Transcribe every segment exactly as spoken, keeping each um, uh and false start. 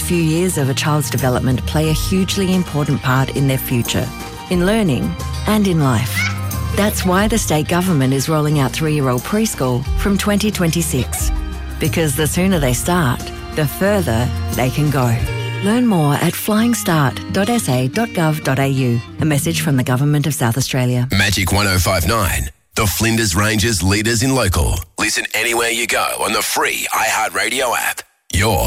few years of a child's development play a hugely important part in their future, in learning and in life. That's why the state government is rolling out three-year-old preschool from twenty twenty-six. Because the sooner they start, the further they can go. Learn more at flying start dot s a dot gov dot a u. A message from the Government of South Australia. Magic one oh five nine, the Flinders Ranges leaders in local. Listen anywhere you go on the free iHeartRadio app. Your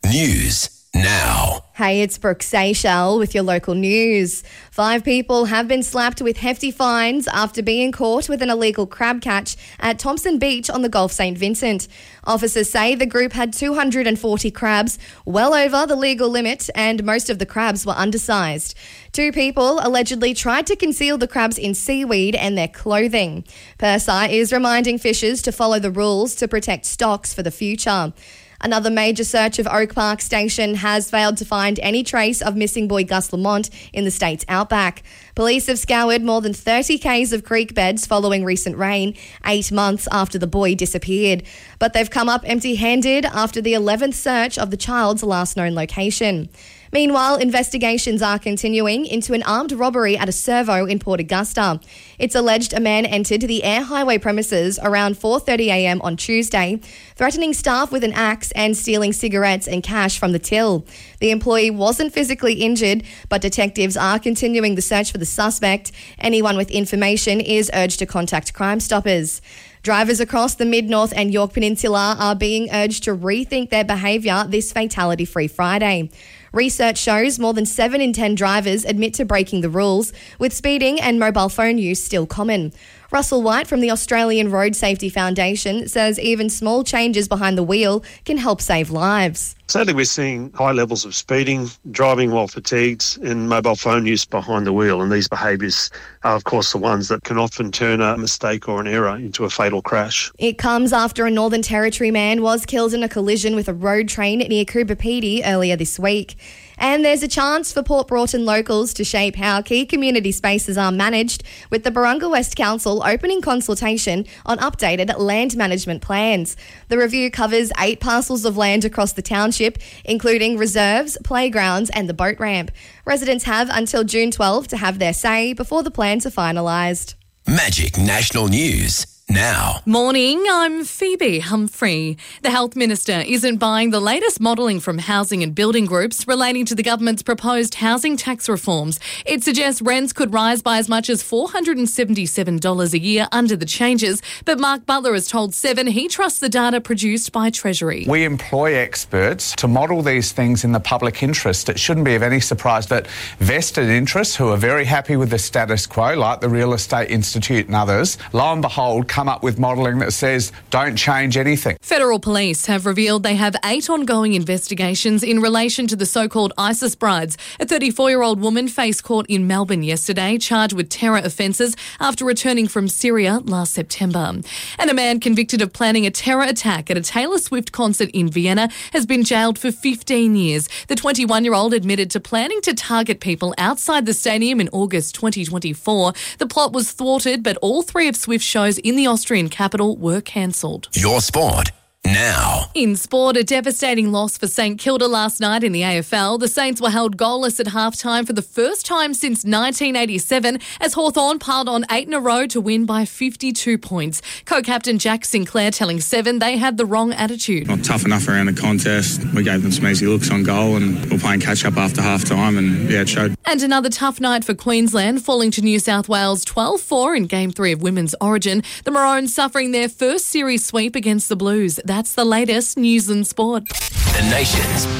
news now. Hey, it's Brooke Seychelles with your local news. Five people have been slapped with hefty fines after being caught with an illegal crab catch at Thompson Beach on the Gulf Saint Vincent. Officers say the group had two hundred forty crabs, well over the legal limit, and most of the crabs were undersized. Two people allegedly tried to conceal the crabs in seaweed and their clothing. PIRSA is reminding fishers to follow the rules to protect stocks for the future. Another major search of Oak Park Station has failed to find any trace of missing boy Gus Lamont in the state's outback. Police have scoured more than thirty kays of creek beds following recent rain, eight months after the boy disappeared. But they've come up empty-handed after the eleventh search of the child's last known location. Meanwhile, investigations are continuing into an armed robbery at a servo in Port Augusta. It's alleged a man entered the Air Highway premises around four thirty a m on Tuesday, threatening staff with an axe and stealing cigarettes and cash from the till. The employee wasn't physically injured, but detectives are continuing the search for the suspect. Anyone with information is urged to contact Crime Stoppers. Drivers across the Mid-North and Yorke Peninsula are being urged to rethink their behaviour this fatality-free Friday. Research shows more than seven in ten drivers admit to breaking the rules, with speeding and mobile phone use still common. Russell White from the Australian Road Safety Foundation says even small changes behind the wheel can help save lives. Sadly, we're seeing high levels of speeding, driving while fatigued, and mobile phone use behind the wheel. And these behaviours are, of course, the ones that can often turn a mistake or an error into a fatal crash. It comes after a Northern Territory man was killed in a collision with a road train near Coober Pedy earlier this week. And there's a chance for Port Broughton locals to shape how key community spaces are managed, with the Barunga West Council opening consultation on updated land management plans. The review covers eight parcels of land across the township, including reserves, playgrounds and the boat ramp. Residents have until June twelfth to have their say before the plans are finalised. Magic National News now. Morning, I'm Phoebe Humphrey. The Health Minister isn't buying the latest modelling from housing and building groups relating to the government's proposed housing tax reforms. It suggests rents could rise by as much as four hundred seventy-seven dollars a year under the changes, but Mark Butler has told Seven he trusts the data produced by Treasury. We employ experts to model these things in the public interest. It shouldn't be of any surprise that vested interests who are very happy with the status quo, like the Real Estate Institute and others, lo and behold, come up with modelling that says don't change anything. Federal police have revealed they have eight ongoing investigations in relation to the so-called ISIS brides. A thirty-four-year-old woman faced court in Melbourne yesterday, charged with terror offences after returning from Syria last September. And a man convicted of planning a terror attack at a Taylor Swift concert in Vienna has been jailed for fifteen years. The twenty-one-year-old admitted to planning to target people outside the stadium in August twenty twenty-four. The plot was thwarted, but all three of Swift's shows in the Austrian capital were cancelled. Your sport now. In sport, a devastating loss for St Kilda last night in the A F L. The Saints were held goalless at halftime for the first time since nineteen eighty-seven as Hawthorn piled on eight in a row to win by fifty-two points. Co-captain Jack Sinclair telling Seven they had the wrong attitude. Not tough enough around the contest. We gave them some easy looks on goal and we were playing catch-up after half-time and, yeah, it showed. And another tough night for Queensland, falling to New South Wales twelve four in Game three of Women's Origin. The Maroons suffering their first series sweep against the Blues. That's the latest news and sport. The nation's